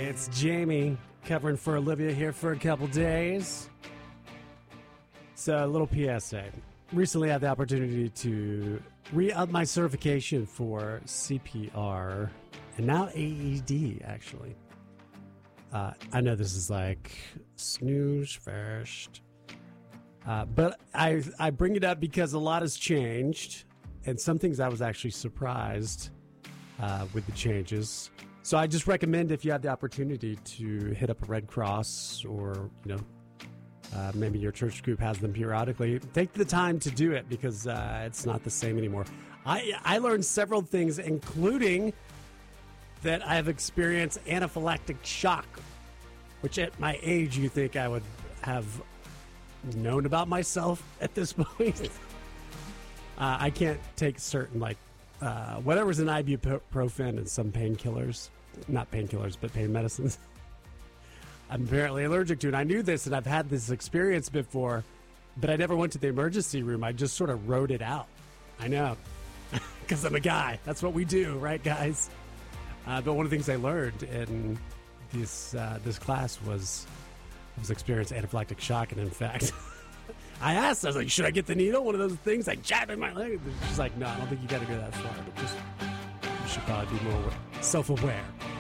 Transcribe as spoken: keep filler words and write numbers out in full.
it's Jamie covering for Olivia here for a couple days. So, a little P S A. Recently, I had the opportunity to re-up my certification for C P R and now A E D, actually. Uh, I know this is like snooze first. Uh, but I, I bring it up because a lot has changed, and some things I was actually surprised uh, with the changes. So I just recommend, if you have the opportunity, to hit up a Red Cross, or, you know, uh, maybe your church group has them periodically. Take the time to do it, because uh, it's not the same anymore. I, I learned several things, including that I have experienced anaphylactic shock, which at my age you think I would have known about myself at this point. uh, I can't take certain, like, uh, whatever's an ibuprofen and some painkillers. Not painkillers, but pain medicines. I'm apparently allergic to it. I knew this, and I've had this experience before, but I never went to the emergency room. I just sort of wrote it out. I know, because I'm a guy. That's what we do, right, guys? Uh, but one of the things I learned in this uh, this class was was experience anaphylactic shock, and in fact, I asked, I was like, should I get the needle? One of those things I jab in my leg. She's like, no, I don't think you got to go that far. But just you should probably be more self-aware.